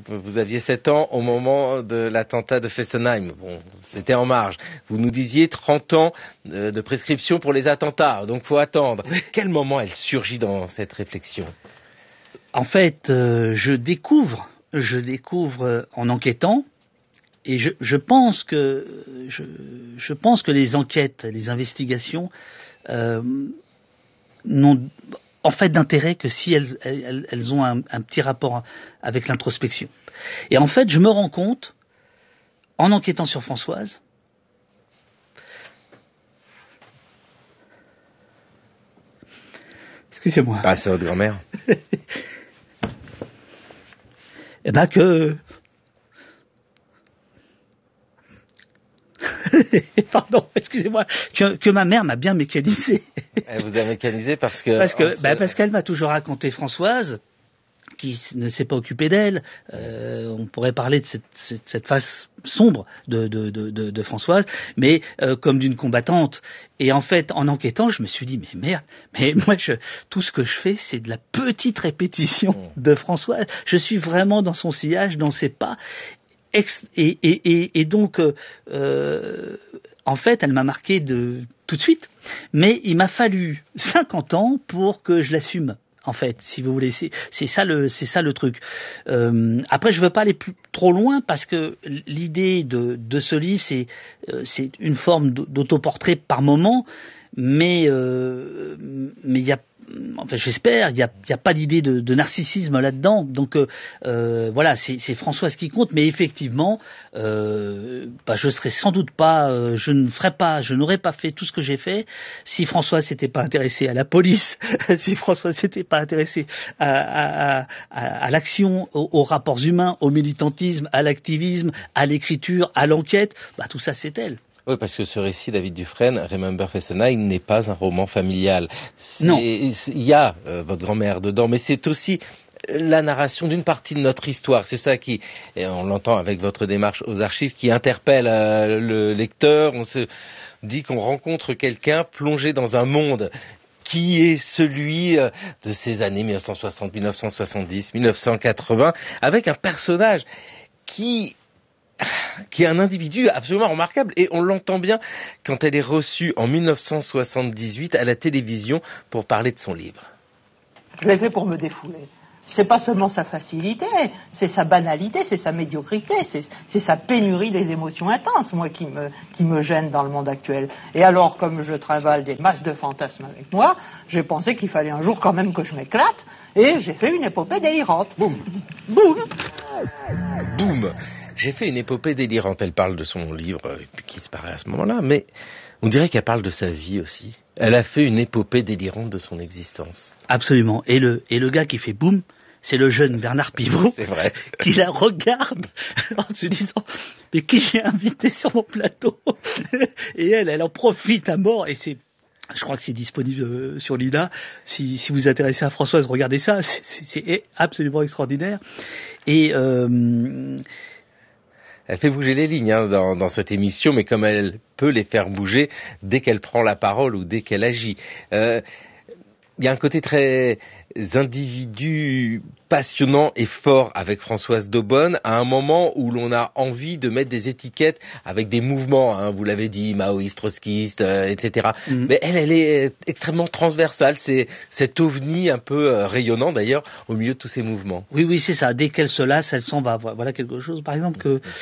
vous aviez 7 ans au moment de l'attentat de Fessenheim. Bon, c'était en marge. Vous nous disiez 30 ans de prescription pour les attentats, donc faut attendre. Quel moment elle surgit dans cette réflexion? En fait, je découvre en enquêtant, et je pense que les enquêtes, les investigations n'ont en fait d'intérêt que si elles ont un petit rapport avec l'introspection. Et en fait, je me rends compte, en enquêtant sur Françoise, excusez-moi. Ah, c'est votre grand-mère. Eh ben que... Pardon, excusez-moi, que ma mère m'a bien mécanisé. Elle vous a mécanisé parce qu'elle m'a toujours raconté Françoise, qui ne s'est pas occupée d'elle. On pourrait parler de cette face sombre de Françoise, mais comme d'une combattante. Et en fait, en enquêtant, je me suis dit, mais merde, mais moi, tout ce que je fais, c'est de la petite répétition de Françoise. Je suis vraiment dans son sillage, dans ses pas. Et donc, en fait, elle m'a marqué tout de suite. Mais il m'a fallu 50 ans pour que je l'assume. En fait, si vous voulez, c'est ça le truc. Après, je veux pas aller trop loin parce que l'idée de ce livre, c'est une forme d'autoportrait par moment, mais il y a, enfin, j'espère, il y a pas d'idée de narcissisme là-dedans. Donc voilà, c'est Françoise qui compte, mais effectivement, je serais sans doute pas, je n'aurais pas fait tout ce que j'ai fait si Françoise s'était pas intéressée à la police, si Françoise s'était pas intéressée à l'action, aux rapports humains, au militantisme, à l'activisme, à l'écriture, à l'enquête. Tout ça, c'est elle. Oui, parce que ce récit, David Dufresne, Remember Fessenheim, n'est pas un roman familial. Non. Il y a votre grand-mère dedans, mais c'est aussi la narration d'une partie de notre histoire. C'est ça qui, et on l'entend avec votre démarche aux archives, qui interpelle le lecteur. On se dit qu'on rencontre quelqu'un plongé dans un monde qui est celui de ces années 1960, 1970, 1980, avec un personnage qui est un individu absolument remarquable, et on l'entend bien quand elle est reçue en 1978 à la télévision pour parler de son livre. Je l'ai fait pour me défouler. C'est pas seulement sa facilité, c'est sa banalité, c'est sa médiocrité, c'est sa pénurie des émotions intenses, moi, qui me gêne dans le monde actuel. Et alors, comme je travaille des masses de fantasmes avec moi, j'ai pensé qu'il fallait un jour quand même que je m'éclate, et j'ai fait une épopée délirante. Boum. Boum. Boum. J'ai fait une épopée délirante. Elle parle de son livre qui disparaît à ce moment-là, mais on dirait qu'elle parle de sa vie aussi. Elle a fait une épopée délirante de son existence. Absolument. Et le gars qui fait boum, c'est le jeune Bernard Pivot. C'est vrai. Qui la regarde en se disant, mais qui j'ai invité sur mon plateau? Et elle en profite à mort, et je crois que c'est disponible sur Lina. Si vous vous intéressez à Françoise, regardez ça. C'est absolument extraordinaire. Et elle fait bouger les lignes dans cette émission, mais comme elle peut les faire bouger dès qu'elle prend la parole ou dès qu'elle agit. Il y a un côté très individu passionnant et fort avec Françoise Daubonne, à un moment où l'on a envie de mettre des étiquettes avec des mouvements, vous l'avez dit, maoïste, trotskiste, etc. Mais elle est extrêmement transversale, c'est cet ovni un peu rayonnant d'ailleurs au milieu de tous ces mouvements. Oui, c'est ça. Dès qu'elle se lasse, elle s'en va. Voilà quelque chose, par exemple,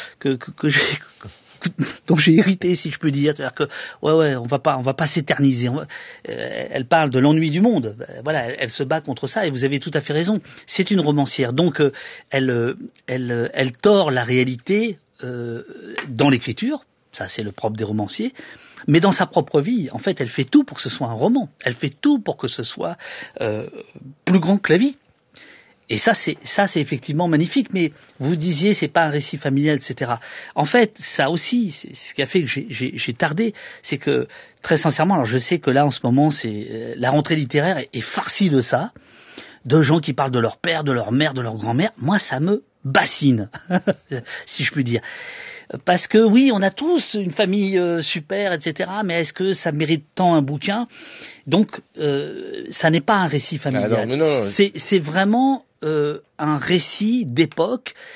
dont j'ai hérité, si je peux dire. C'est-à-dire que, on va pas s'éterniser. Elle parle de l'ennui du monde. Voilà, elle se bat contre ça, et vous avez tout à fait raison. C'est une romancière. Donc, elle tord la réalité, dans l'écriture. Ça, c'est le propre des romanciers. Mais dans sa propre vie, en fait, elle fait tout pour que ce soit un roman. Elle fait tout pour que ce soit, plus grand que la vie. Et ça, c'est effectivement magnifique. Mais vous disiez, c'est pas un récit familial, etc. En fait, ça aussi, c'est ce qui a fait que j'ai tardé, c'est que très sincèrement, alors je sais que là en ce moment, c'est la rentrée littéraire est farcie de ça, de gens qui parlent de leur père, de leur mère, de leur grand-mère. Moi, ça me bassine, si je puis dire. Parce que oui, on a tous une famille super, etc. Mais est-ce que ça mérite tant un bouquin? Donc, ça n'est pas un récit familial. Non. C'est vraiment un récit d'époque